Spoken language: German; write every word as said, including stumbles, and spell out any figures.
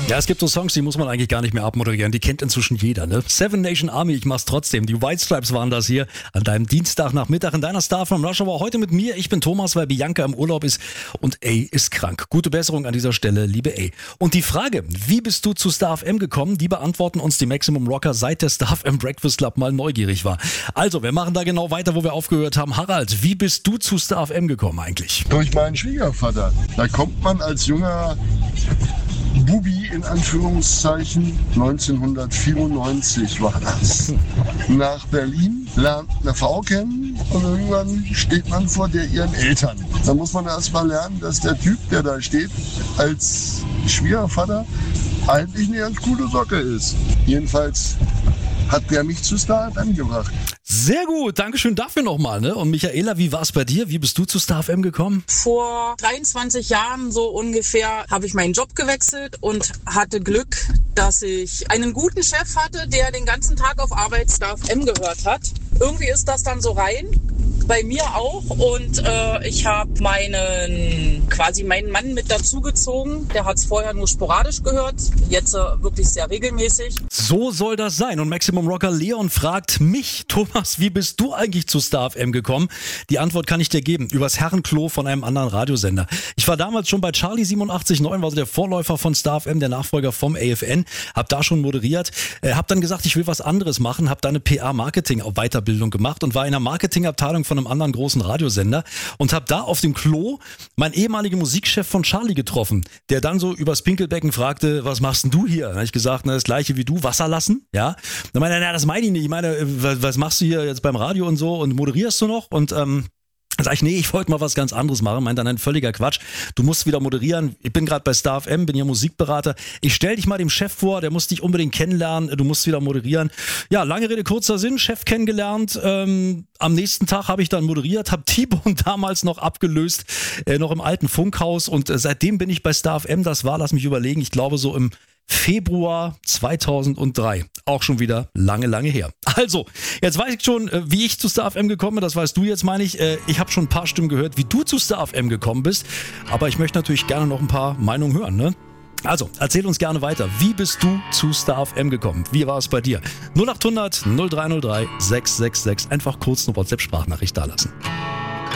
Ja, es gibt so Songs, die muss man eigentlich gar nicht mehr abmoderieren. Die kennt inzwischen jeder, ne? Seven Nation Army, ich mach's trotzdem. Die White Stripes waren das hier an deinem Dienstagnachmittag in deiner Star from Rush Hour. Heute mit mir. Ich bin Thomas, weil Bianca im Urlaub ist und A ist krank. Gute Besserung an dieser Stelle, liebe A. Und die Frage, wie bist du zu Star F M gekommen? Die beantworten uns die Maximum Rocker, seit der Star F M Breakfast Club mal neugierig war. Also, wir machen da genau weiter, wo wir aufgehört haben. Harald, wie bist du zu Star F M gekommen eigentlich? Durch meinen Schwiegervater. Da kommt man als junger Bubi in Anführungszeichen, neunzehnhundertvierundneunzig war das, nach Berlin, lernt eine Frau kennen und irgendwann steht man vor der ihren Eltern. Da muss man erst mal lernen, dass der Typ, der da steht, als Schwiegervater eigentlich eine ganz coole Socke ist. Jedenfalls hat der mich zu Star F M gebracht. Sehr gut, Dankeschön dafür nochmal. Ne? Und Michaela, wie war es bei dir? Wie bist du zu Star F M gekommen? Vor dreiundzwanzig Jahren so ungefähr habe ich meinen Job gewechselt und hatte Glück, dass ich einen guten Chef hatte, der den ganzen Tag auf Arbeit Star F M gehört hat. Irgendwie ist das dann so rein. Bei mir auch und äh, ich habe meinen quasi meinen Mann mit dazugezogen. Der hat es vorher nur sporadisch gehört, jetzt äh, wirklich sehr regelmäßig. So soll das sein. Und Maximum Rocker Leon fragt mich, Thomas, wie bist du eigentlich zu Star F M gekommen? Die Antwort kann ich dir geben, übers Herrenklo von einem anderen Radiosender. Ich war damals schon bei Charlie siebenundachtzig Komma neun, war so der Vorläufer von Star F M, der Nachfolger vom A F N. Hab da schon moderiert, äh, hab dann gesagt, ich will was anderes machen, hab da eine P R-Marketing-Weiterbildung gemacht und war in der Marketingabteilung von einem anderen großen Radiosender und habe da auf dem Klo meinen ehemaligen Musikchef von Charlie getroffen, der dann so übers Pinkelbecken fragte, was machst denn du hier? Dann habe ich gesagt, na, das gleiche wie du, Wasser lassen, ja. Dann meinte er, na, das meine ich nicht, ich meine, was machst du hier jetzt beim Radio und so und moderierst du noch? Und ähm, dann sag ich, nee, ich wollte mal was ganz anderes machen. Meint dann ein völliger Quatsch. Du musst wieder moderieren. Ich bin gerade bei Star F M, bin hier Musikberater. Ich stell dich mal dem Chef vor, der muss dich unbedingt kennenlernen. Du musst wieder moderieren. Ja, lange Rede, kurzer Sinn. Chef kennengelernt. Ähm, am nächsten Tag habe ich dann moderiert, habe T-Bone damals noch abgelöst, äh, noch im alten Funkhaus. Und äh, seitdem bin ich bei Star F M. Das war, lass mich überlegen, ich glaube so im Februar zweitausenddrei. Auch schon wieder lange, lange her. Also, jetzt weiß ich schon, wie ich zu Star F M gekommen bin. Das weißt du jetzt, meine ich. Ich habe schon ein paar Stimmen gehört, wie du zu Star F M gekommen bist. Aber ich möchte natürlich gerne noch ein paar Meinungen hören, ne? Also, erzähl uns gerne weiter. Wie bist du zu Star F M gekommen? Wie war es bei dir? null acht hundert null drei null drei sechs sechs sechs. Einfach kurz eine WhatsApp-Sprachnachricht dalassen.